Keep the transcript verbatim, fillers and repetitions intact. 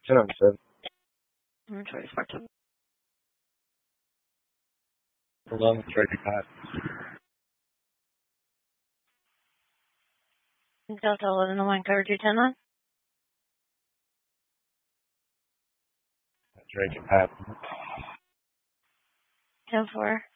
ten on seven. I'm trying to fuck him. Hold on, let's try to pat. Delta eleven oh one, cover two ten on. Let's try to pat. ten four.